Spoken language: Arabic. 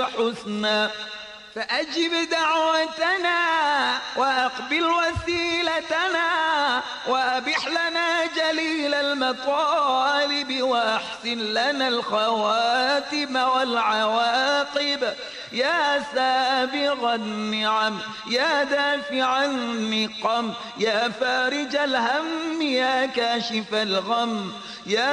حسنا فأجب دعوتنا وأقبل وسيلتنا وأبح لنا جليل المطالب وأحسن لنا الخواتم والعواقب يا سابغ النعم يا دافع النقم يا فارج الهم يا كاشف الغم يا